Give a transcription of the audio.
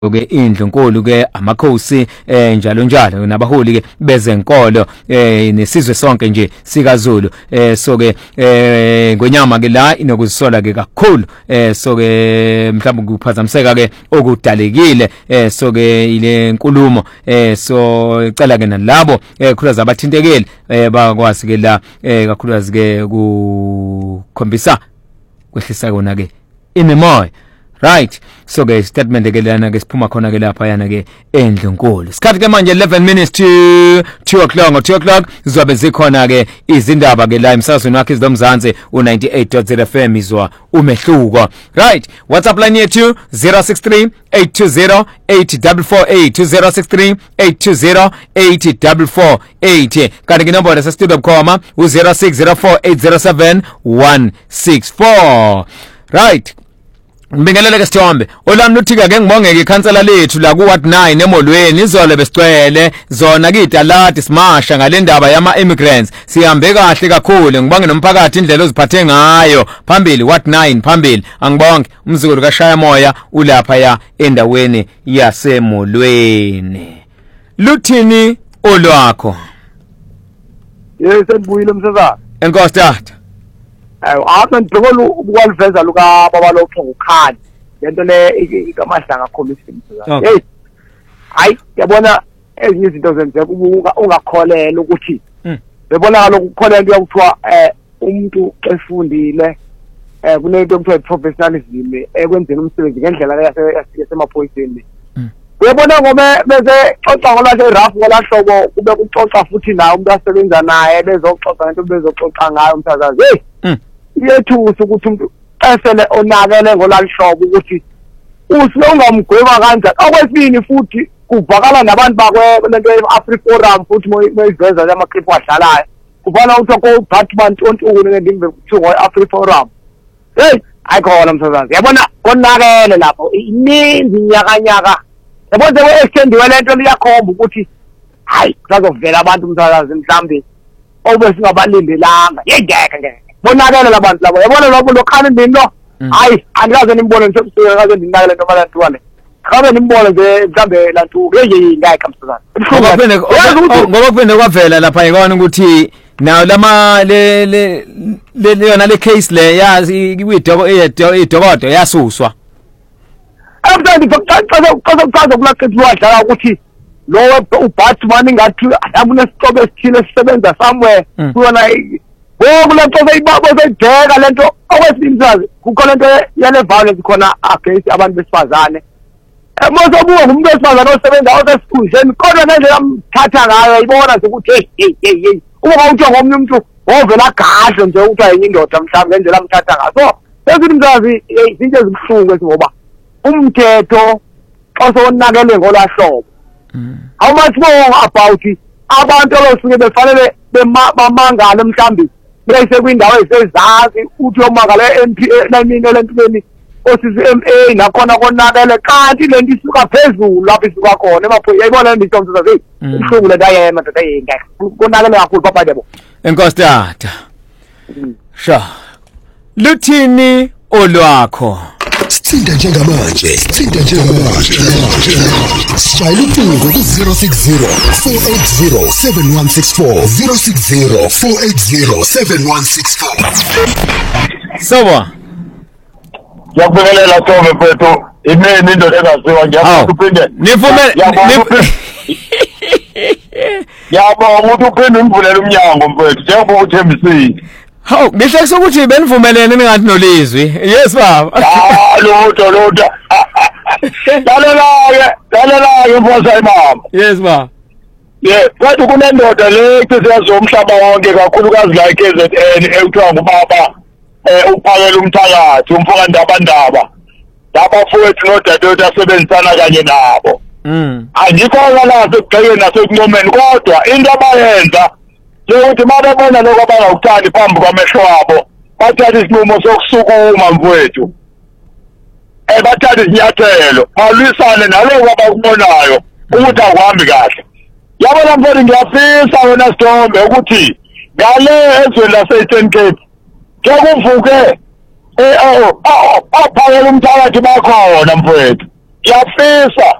ke indlu enkulu ke amakhosi njalo njalo nabaholi ke bezenkolo nesizwe sonke nje sikaZulu so ke ngonyama ke la inokuzisola ke kakhulu so ke mhlawumbe kuphazamiseka ke okudalekile so ke ile nkulumo so icela ke nalabo khulaza abathintekile bakwazi ke la kakhulukazi ke ukukhombisa kwehlisa kona ke imimoya. Right, so ke statement ke lana ke siphuma khona ke lapha yana ke endlunkulu. Sikhathi ke manje 11 minutes to 2 o'clock. Ngo 2 o'clock zizobe zikhona ke izindaba ke la emsazweni wakhe izomzansi u98.0 FM izwa umehluko. Right, WhatsApp line yethu 063 820 8448 063 820 8448. Kanti ke nombolo sesitudio bukhoma u0604 807 164. Right. Mbingelele ke Sithombe olami luthika ke ngibongeke ikhansela lethu la ku Ward 9 emolweni izolo besicwele zona kidalati simasha ngalendaba yama immigrants sihambe kahle kakhulu ngibonge nomphakathi indlela oziphathe ngayo phambili Ward 9 phambili angibonge umzukulu kaShaya Moya ulapha ya endaweni yasemolweni luthini olwakho. Yes sembuyile msazana enkosi tata Athi ngicela ukwaliveza luka baba lokho ukhali lento le ikamahlanga khombisa imizwa. Hey. Hayi yabona ezinye izinto zenzeka ungakholela ukuthi bebona lokho ukukholela kuyakuthiwa umuntu efundile kunento ekuthiwa professionalism ekwenzeni umsebenzi ngendlela yasemaphoyiseni. Uyabona ngoba bese xoxa ngolahle rafu ngolahlobo kube kuxoxa futhi naye umuntu asebenza naye bezoxoxa into bezoxoxa ngayo umsakazi. Hey. Iyethusa ukuthi umuntu esele onakele ngolalihlobo ukuthi usongamgweba kanjani. Okwesibini futhi kuvakala nabantu bakwe lento ye-Africa Forum futhi moyiveza amaclip adlalayo kufana ukuthi ko Batman Ntontuni ngendimbe kuthiwa i-Africa Forum. Hey ayikhona msazansi yabona konakele lapho ininzi nyakanyaka yabona we-extendiwe lento liyakhomba ukuthi hayi kuzovela abantu msazansi mhlambi obesingabalindelanga ngeke bonakele labantu labo yabona lokho lokhala indini lo hayi andikaze nimbone ngisebusika kaze ndinakele noma lantu wale khabe nimbone nje mhlambe lantu nje ngayikha msazana ngoba kuphinde kwavela lapha ikona ukuthi nawo lama le yona le case le yazi idokodo yasuswa after the kulaqedwa wadlala ukuthi lo uBatman ngathi abunesitobe esithile sisebenza somewhere kuyona kulento seyibabo seyideka lento okwesibili kukhona into yale violence khona against abantu besifazane mosobuka umuntu wesifazane osebenza osesikhundleni kodwa ngendlela amthatha ngayo ibona ukuthi hey uma uthi ngomunye umuntu ovela agadle nje ukuthi ayenye indoda mhlawumbe ngendlela amthatha ngayo so ezithi mzazi izinto ezibuhlungu esiboba umthetho osonakele ngolahlobo how much more about abantu abasuke befanele bamangala mhlawumbe bese kwindawo esezazi uthi omangala MPA namini lentweni osisi nakhona konakele kanti lento isuka phezulu lapho isuka khona emaphoyisa yayibona into msebenzi ubuhlungu lento ayema nto ayinga konakele kakhulu papa yebo enkosi tata sha luthini olwakho Sithinta njengamanje Sijayela ucingo ku 060 480 7164 060 480 7164 Sawa Yakubingelela Thome mfethu imini into engaziwa ngiyafuna uphinde Yabo umuntu uphinde umvulela umnyango mfethu njengoba uthembisile Hawu ngihle sokuthi benivumelene ningathi nolizwi yes baba lutho Lalela mfosa imama yes baba Kwathi kunendoda le kusezwe umhlaba wonke kakhulukazi la KZN ekuthiwa ngubaba uphakela umthakathi umfoka ndabandaba labafowethu nodadewethu asebenzisana kanye nabo Angikho ngalazi ekugxekeni nasekunqomeni kodwa into abayenza ukuthi babona lokho abangawuthandi phambi kwamehlo wabo bathatha isinqumo sokusukuma mfowethu bathatha izinyathelo balwisane naloko abakubonayo ukuthi akuhambi kahle yabona mfowethu ngiyafisa wena Sithombe ukuthi ngale ezweni lase-Eastern Cape kuvuke aphakela umthakathi bakhona mfowethu yafisa